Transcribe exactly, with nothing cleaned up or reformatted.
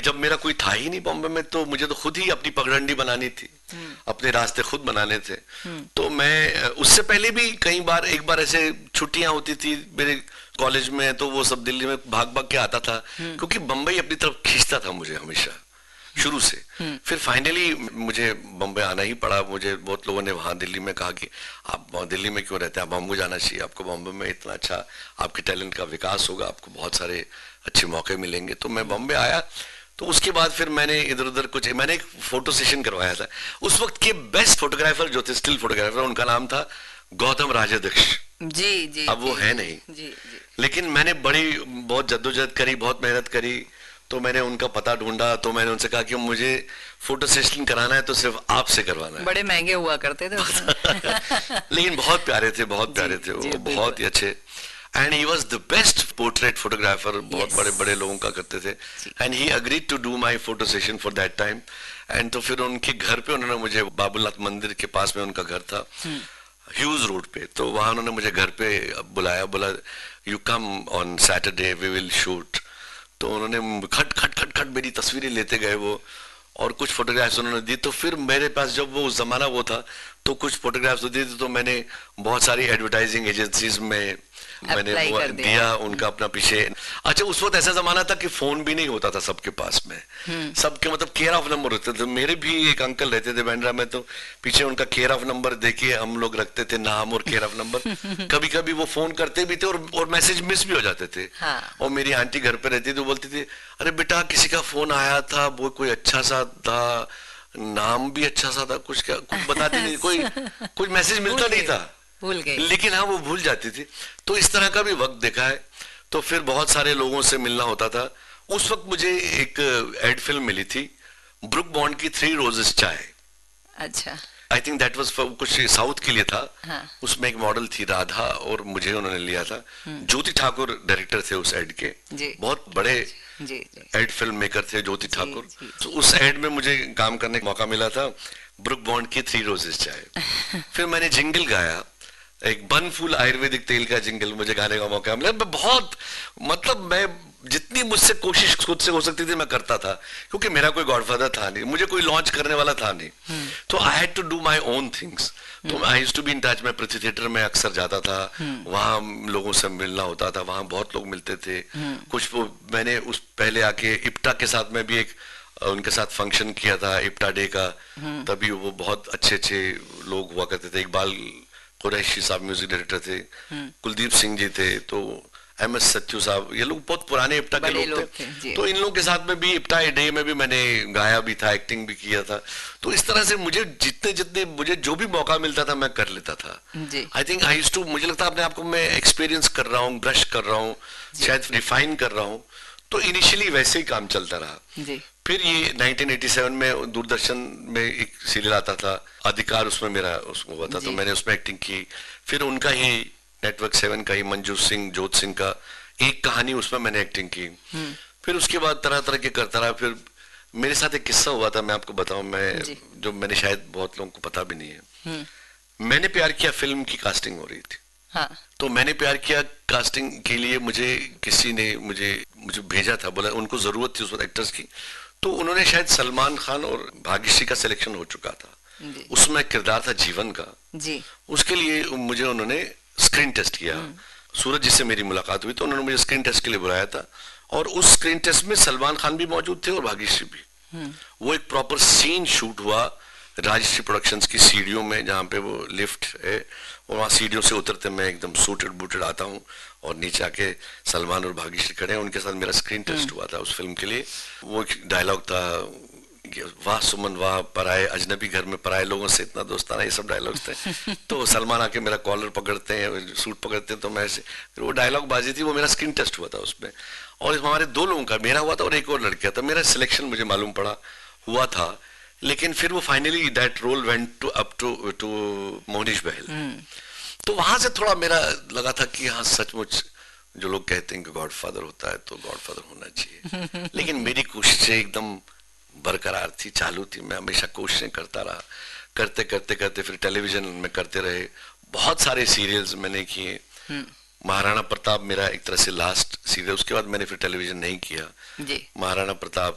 जब मेरा कोई था ही नहीं बॉम्बे में, तो मुझे तो खुद ही अपनी पगडंडी बनानी थी, अपने रास्ते खुद बनाने थे। तो मैं उससे पहले भी कई बार, एक बार ऐसे छुट्टियां होती थी मेरे कॉलेज में, तो वो सब दिल्ली में भाग भाग के आता था, क्योंकि बम्बई अपनी तरफ खींचता था मुझे हमेशा शुरू से। फिर फाइनली मुझे बम्बई आना ही पड़ा। मुझे बहुत लोगों ने वहां दिल्ली में कहा कि आप दिल्ली में क्यों रहते हैं, आप बॉम्बे जाना चाहिए, आपको बॉम्बे में इतना अच्छा आपके टैलेंट का विकास होगा, आपको बहुत सारे अच्छे मौके मिलेंगे। तो मैं बॉम्बे आया, तो उसके बाद फिर मैंने इधर उधर कुछ, मैंने एक फोटो सेशन करवाया था। उस वक्त के बेस्ट फोटोग्राफर जो थे, स्टिल फोटोग्राफर, उनका नाम था गौतम राजाध्यक्ष जी जी। अब वो जी, है नहीं जी, जी। लेकिन मैंने बड़ी बहुत जद्दोजहद करी, बहुत मेहनत करी, तो मैंने उनका पता ढूंढा। तो मैंने उनसे कहा कि मुझे फोटो सेशन कराना है तो सिर्फ आपसे करवाना है। बड़े महंगे हुआ करते थे लेकिन बहुत प्यारे थे, बहुत प्यारे थे वो, बहुत ही अच्छे। And he was the best portrait photographer, बहुत बड़े बड़े लोगों का करते थे। And he agreed to do my photo session for that time. And तो फिर उनके घर पे उन्होंने मुझे, बाबुलनाथ मंदिर के पास में उनका घर था, ह्यूज रोड पे, तो वहां उन्होंने मुझे घर पे बुलाया, बोला you come on Saturday we will shoot. तो उन्होंने खट खट खट खट मेरी तस्वीरें लेते गए वो, और कुछ फोटोग्राफ्स उन्होंने दी। तो फिर मेरे पास जब वो उस जमाना वो था, तो कुछ फोटोग्राफ्स दिए थे, तो मैंने बहुत सारी एडवर्टाइजिंग एजेंसीज में मैंने वो दिया, दिया उनका अपना पीछे। अच्छा, उस वक्त ऐसा जमाना था कि फोन भी नहीं होता था सबके पास में, सबके मतलब केयर ऑफ नंबर होते थे। मेरे भी एक अंकल रहते थे बांद्रा में, तो पीछे उनका केयर ऑफ नंबर देके हम लोग रखते थे नाम और केयर ऑफ नंबर। कभी कभी वो फोन करते भी थे और, और मैसेज मिस भी हो जाते थे। हाँ। और मेरी आंटी घर पे रहती थी, तो बोलती थी अरे बेटा किसी का फोन आया था, वो कोई अच्छा सा था, नाम भी अच्छा सा था, कुछ क्या कुछ बताती नहीं, कोई कुछ मैसेज मिलता नहीं था, भूल गए। लेकिन हाँ वो भूल जाती थी। तो इस तरह का भी वक्त देखा है। तो फिर बहुत सारे लोगों से मिलना होता था। उस वक्त मुझे एक एड फिल्म मिली थी, ब्रुक बॉन्ड की थ्री रोजेस चाय। अच्छा, आई थिंक दैट वाज कुछ साउथ के लिए था। हाँ। उसमें एक मॉडल थी राधा, और मुझे उन्होंने लिया था। ज्योति ठाकुर डायरेक्टर थे उस एड के, बहुत बड़े एड फिल्म मेकर थे ज्योति ठाकुर। तो उस एड में मुझे काम करने का मौका मिला था, ब्रुक बॉन्ड की थ्री रोजेस चाय। फिर मैंने जिंगल गाया, एक बनफूल आयुर्वेदिक तेल का जिंगल मुझे गाने का मौका मिला। मैं बहुत, मतलब मैं जितनी मुझसे कोशिश खुद से हो सकती थी मैं करता था, क्योंकि मेरा कोई गॉडफादर था नहीं, मुझे कोई लॉन्च करने वाला था नहीं। तो I had to do my own things. तो I used to be in touch. मैं पृथ्वी थिएटर में अक्सर जाता था, वहां लोगों से मिलना होता था, वहां बहुत लोग मिलते थे। कुछ वो मैंने उस पहले आके इप्टा के साथ में भी एक उनके साथ फंक्शन किया था, इप्टा डे का। तभी वो बहुत अच्छे अच्छे लोग हुआ करते थे। इकबाल कुरैशी साहब म्यूजिक डायरेक्टर थे, कुलदीप सिंह जी थे, तो एम एस सच्चू साहब, ये लोग बहुत पुराने इप्टा के लोग थे, थे। तो इन लोगों के साथ में भी इप्टा डे में भी मैंने गाया भी था, एक्टिंग भी किया था। तो इस तरह से मुझे जितने जितने मुझे जो भी मौका मिलता था मैं कर लेता था। I think I used to, मुझे लगता है अपने आप को मैं एक्सपीरियंस कर रहा हूँ, ब्रश कर रहा हूँ, शायद रिफाइन कर रहा हूँ। तो इनिशियली वैसे ही काम चलता रहा। फिर ये नाइनटीन एटी सेवन में दूरदर्शन में एक सीरियल आता था अधिकार, उसमें मेरा उसमें हुआ था, तो मैंने उसमें एक्टिंग की। फिर उनका ही नेटवर्क सेवन का ही मंजू सिंह जोत सिंह का एक कहानी, उसमें मैंने एक्टिंग की। फिर उसके बाद तरह तरह के करता रहा। फिर मेरे साथ एक किस्सा हुआ था, मैं आपको बताऊं, मैं जो मैंने शायद बहुत लोगों को पता भी नहीं है। मैंने प्यार किया फिल्म की कास्टिंग हो रही थी। हाँ। तो मैंने प्यार किया कास्टिंग के लिए मुझे किसी ने मुझे मुझे भेजा था, बोला उनको जरूरत थी उस वक्त एक्टर्स की। तो उन्होंने शायद सलमान खान और भाग्यश्री का सिलेक्शन हो चुका था, उसमें किरदार था जीवन का जी। उसके लिए मुझे उन्होंने स्क्रीन टेस्ट किया। सूरज जी से मेरी मुलाकात हुई, तो उन्होंने मुझे स्क्रीन टेस्ट के लिए बुलाया था, और उस स्क्रीन टेस्ट में सलमान खान भी मौजूद थे और भाग्यश्री भी। वो एक प्रॉपर सीन शूट हुआ राजश्री प्रोडक्शंस की सीढ़ियों में, जहाँ पे वो लिफ्ट है, और वहाँ सीढ़ियों से उतरते मैं एकदम सूटेड बूटेड आता हूँ, और नीचे आके सलमान और भाग्यश्री खड़े हैं, उनके साथ मेरा स्क्रीन टेस्ट हुआ था उस फिल्म के लिए। वो एक डायलॉग था, वाह सुमन वाह, पराए अजनबी घर में पराए लोगों से इतना दोस्ताना, ये सब डायलॉग्स थे। तो सलमान आके मेरा कॉलर पकड़ते हैं, सूट पकड़ते हैं, तो मैं ऐसे, फिर वो डायलॉग बाजी थी, वो मेरा स्क्रीन टेस्ट हुआ था उसमें। और हमारे दो लोगों का, मेरा हुआ था और एक और लड़का था, मेरा सिलेक्शन मुझे मालूम पड़ा हुआ था, लेकिन फिर वो finally that role went to up to to Monish बहल। तो वहां से थोड़ा मेरा लगा था कि हाँ सचमुच जो लोग कहते हैं कि गॉडफादर होता है तो गॉडफादर होना चाहिए। लेकिन मेरी कोशिशें एकदम बरकरार थी, चालू थी, मैं हमेशा कोशिशें करता रहा, करते करते करते फिर टेलीविजन में करते रहे, बहुत सारे सीरियल्स मैंने किए। महाराणा प्रताप मेरा एक तरह से लास्ट सीरियल, उसके बाद मैंने फिर टेलीविजन नहीं किया। महाराणा प्रताप